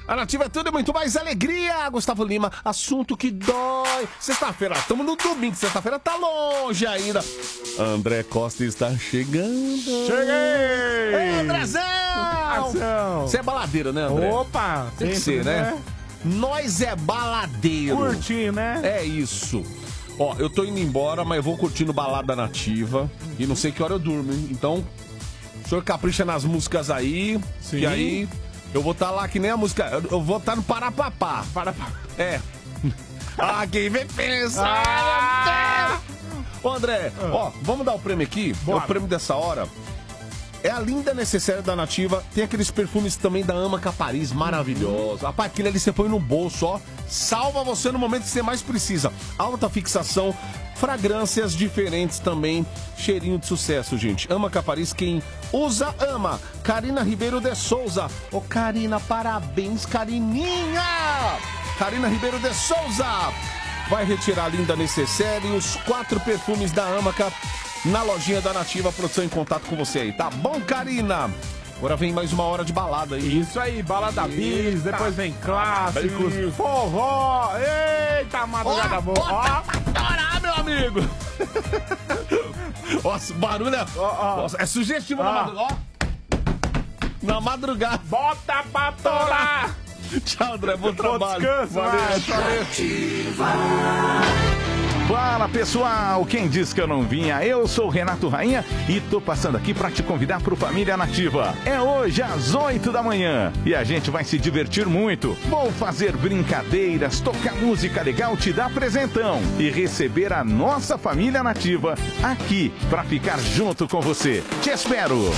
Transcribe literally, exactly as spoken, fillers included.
A Nativa é tudo e muito mais alegria. Gustavo Lima, assunto que dói. Sexta-feira, estamos no domingo. Sexta-feira tá longe ainda. André Costa está chegando. Cheguei! Ei, Andrezão! Você é baladeiro, né, André? Opa! Tem que ser, né? Nós é baladeiro. Curtir, né? É isso. Ó, eu tô indo embora, mas eu vou curtindo balada nativa. E não sei que hora eu durmo, hein? Então, o senhor capricha nas músicas aí. Sim. E aí, eu vou estar tá lá que nem a música. Eu, eu vou estar tá no Parapapá. Parapapá. É. Ah, quem vem pensar. Ah! Ô, André, ah. ó, vamos dar o prêmio aqui. Bora. É o prêmio dessa hora. É a linda necessária da Nativa. Tem aqueles perfumes também da Amaca Paris, maravilhosos. Rapaz, aquele ali você põe no bolso, ó. Salva você no momento que você mais precisa. Alta fixação, fragrâncias diferentes também. Cheirinho de sucesso, gente. Amaca Paris, quem usa, ama. Karina Ribeiro de Souza. Ô, Karina, parabéns, Carininha! Karina Ribeiro de Souza. Vai retirar a linda necessária e os quatro perfumes da Amaca na lojinha da Nativa. Produção em contato com você aí, tá bom, Karina? Agora vem mais uma hora de balada aí. Isso aí, balada bis, depois vem clássicos, forró. Eita, madrugada oh, boa. Ó, pra torar, meu amigo. Nossa, barulho é... Ó, ó. Nossa, é sugestivo Ó. na madrugada. Ó. Na madrugada. Bota pra torar. Tchau, André. Bom trabalho. Descanso, valeu, valeu. Fala pessoal, quem disse que eu não vinha? Eu sou o Renato Rainha e tô passando aqui para te convidar pro Família Nativa. É hoje às oito da manhã e a gente vai se divertir muito. Vou fazer brincadeiras, tocar música legal, te dar presentão e receber a nossa Família Nativa aqui para ficar junto com você. Te espero!